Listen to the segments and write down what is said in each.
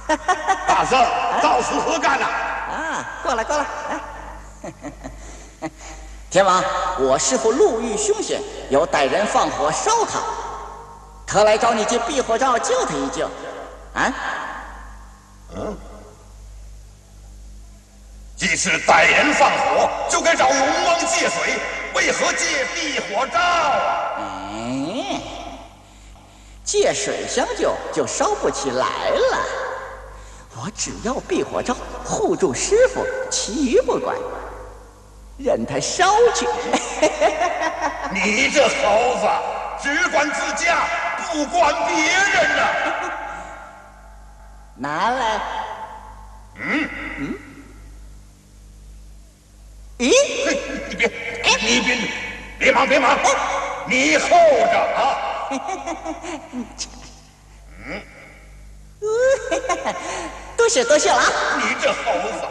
大圣，造此何干呐？ 过来，来。天王，我师父路遇凶险，有歹人放火烧他，特来找你借避火罩救他一救。 既是歹人放火，就该找龙王借水，为何借避火罩啊？ 借水相救就烧不起来了。我只要避火罩护住师傅，其余不管，任他烧去。 你这猴子，只管自家，不管别人呐！ 拿来。咦？ 你别忙，你候着啊！ 多谢了啊！ 你这猴子！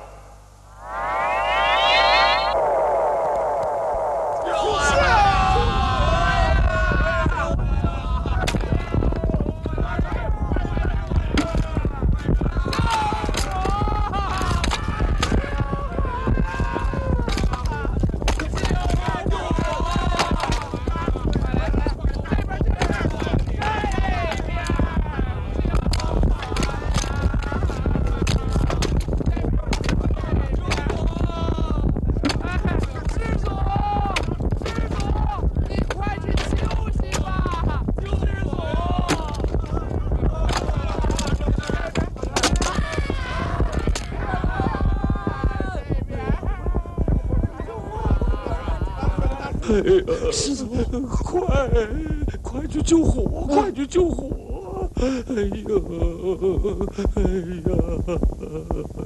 哎呀，师傅，快去救火！快去救火！哎呀！